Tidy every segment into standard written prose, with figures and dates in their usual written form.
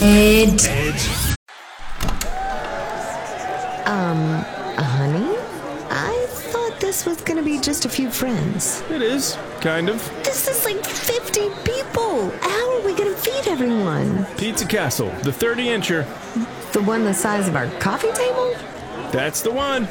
Honey? I thought this was gonna be just a few friends. It is, kind of. This is like 50 people. How are we gonna feed everyone? Pizza Castle, the 30-incher. The one the size of our coffee table? That's the one.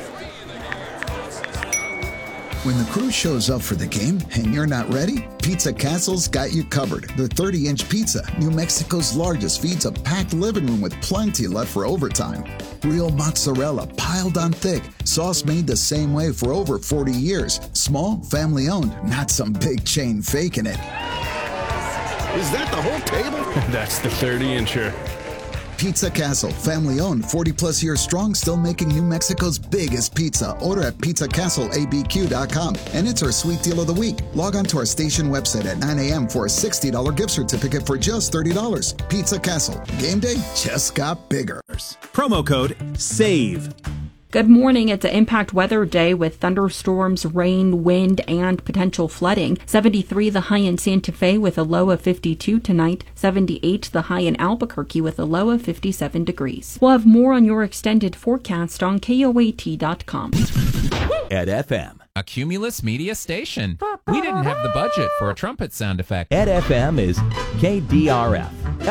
When the crew shows up for the game and you're not ready, Pizza Castle's got you covered. The 30-inch pizza, New Mexico's largest, feeds a packed living room with plenty left for overtime. Real mozzarella piled on thick, sauce made the same way for over 40 years. Small, family-owned, not some big chain faking it. Is that the whole table? That's the 30-incher. Pizza Castle, family-owned, 40-plus years strong, still making New Mexico's biggest pizza. Order at PizzaCastleABQ.com, and it's our sweet deal of the week. Log on to our station website at 9 a.m. for a $60 gift certificate for just $30. Pizza Castle. Game day just got bigger. Promo code SAVE. Good morning. It's an impact weather day with thunderstorms, rain, wind, and potential flooding. 73 the high in Santa Fe with a low of 52 tonight. 78 the high in Albuquerque with a low of 57 degrees. We'll have more on your extended forecast on KOAT.com. Ed FM. A Cumulus Media station. We didn't have the budget for a trumpet sound effect. Ed FM is KDRF.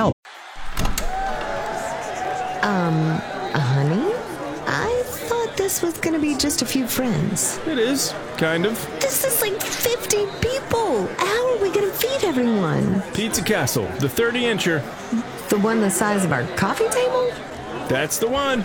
Honey? I thought this was gonna be just a few friends. It is, kind of. This is like 50 people. How are we gonna feed everyone? Pizza Castle, the 30-incher. The one the size of our coffee table? That's the one.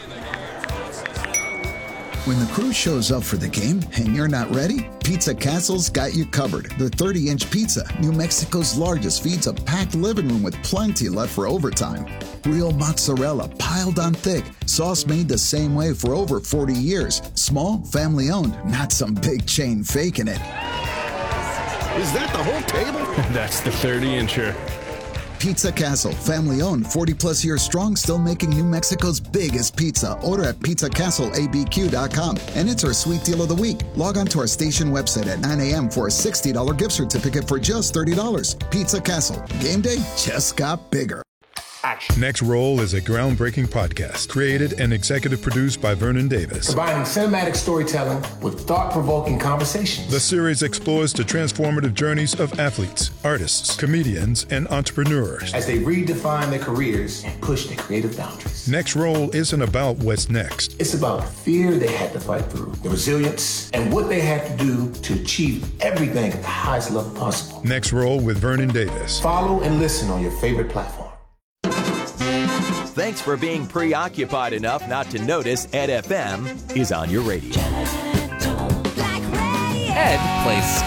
When the crew shows up for the game and you're not ready, Pizza Castle's got you covered. The 30-inch pizza, New Mexico's largest, feeds a packed living room with plenty left for overtime. Real mozzarella piled on thick, sauce made the same way for over 40 years. Small, family-owned, not some big chain faking it. Is that the whole table? That's the 30-incher. Pizza Castle, family-owned, 40-plus years strong, still making New Mexico's biggest pizza. Order at PizzaCastleABQ.com, and it's our sweet deal of the week. Log on to our station website at 9 a.m. for a $60 gift certificate for just $30. Pizza Castle. Game day just got bigger. Next Roll is a groundbreaking podcast created and executive produced by Vernon Davis. Combining cinematic storytelling with thought-provoking conversations. The series explores the transformative journeys of athletes, artists, comedians, and entrepreneurs as they redefine their careers and push their creative boundaries. Next Roll isn't about what's next. It's about the fear they had to fight through, the resilience, and what they had to do to achieve everything at the highest level possible. Next Roll with Vernon Davis. Follow and listen on your favorite platform. Thanks for being preoccupied enough not to notice Ed FM is on your radio. Ed plays